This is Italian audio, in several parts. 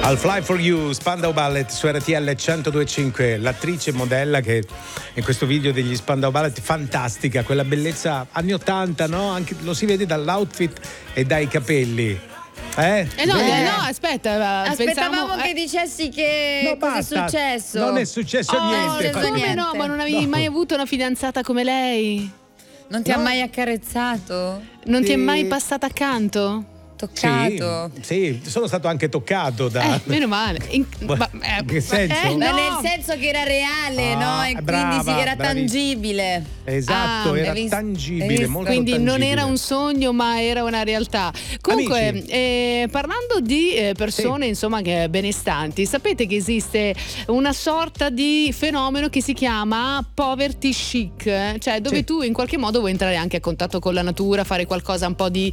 I'll Fly For You, Spandau Ballet su RTL 102.5. L'attrice e modella che in questo video degli Spandau Ballet, fantastica, quella bellezza anni 80, no? Anche lo si vede dall'outfit e dai capelli. No, aspetta, aspettavamo che dicessi che cosa è successo. Non è successo niente. Come no? Ma non avevi mai avuto una fidanzata come lei? Non ti ha mai accarezzato? Non ti è mai passata accanto? Toccato? Sì, sono stato anche toccato da. Meno male. Che senso? Ma nel senso che era reale, no? E brava, quindi era bravissima. tangibile. Esatto, era tangibile, molto quindi tangibile. non era un sogno, ma era una realtà. Comunque, parlando di persone insomma che benestanti, sapete che esiste una sorta di fenomeno che si chiama poverty chic, cioè dove tu in qualche modo vuoi entrare anche a contatto con la natura, fare qualcosa un po' di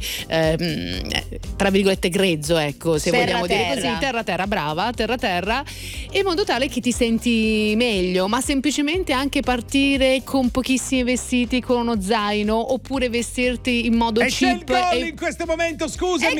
tra virgolette grezzo, ecco, se vogliamo dire così, terra, brava, terra, in modo tale che ti senti meglio, ma semplicemente anche partire con pochissimi vestiti, con uno zaino, oppure vestirti in modo cheap. C'è il gol in questo momento, scusami.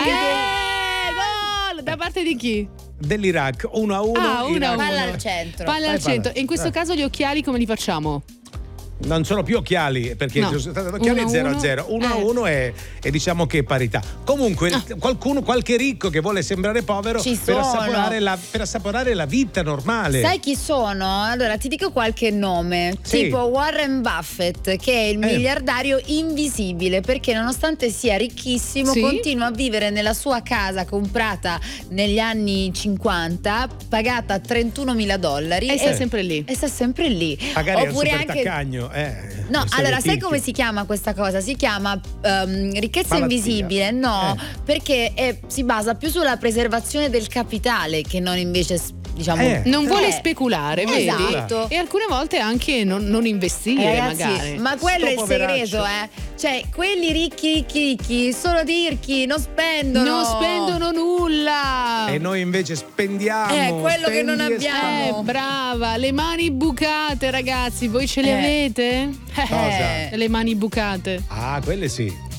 Gol! Da parte di chi? Dell'Iraq, 1-1. Palla al centro. Palla al centro. E in questo caso gli occhiali come li facciamo? Non sono più occhiali, perché sono stati occhiali 0-0, 1-1 e diciamo che è parità. Comunque qualche ricco che vuole sembrare povero per assaporare la vita normale. Sai chi sono? Allora ti dico qualche nome, tipo Warren Buffett, che è il miliardario invisibile, perché nonostante sia ricchissimo continua a vivere nella sua casa comprata negli anni 50, pagata $31.000 e sta sempre lì. Magari oppure è un anche taccagno. No, allora sai come si chiama questa cosa? Si chiama ricchezza invisibile, perché si basa più sulla preservazione del capitale che non invece non vuole speculare, vedi? Esatto. E alcune volte anche non investire, ragazzi, magari. ma quello è il segreto, cioè quelli ricchi solo dirchi non spendono nulla e noi invece spendiamo quello che non abbiamo. Brava, le mani bucate, ragazzi, voi ce le avete? Cosa? Le mani bucate. Quelle sì.